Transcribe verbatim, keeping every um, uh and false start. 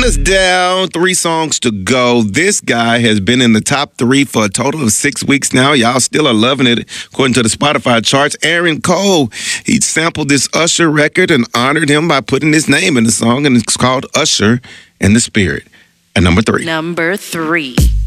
us down. Three songs to go. This guy has been in the top three for a total of six weeks now. Y'all still are loving it, according to the Spotify charts. Aaron Cole, he sampled this Usher record and honored him by putting his name in the song, and it's called Usher and the Spirit. At number three. Number three.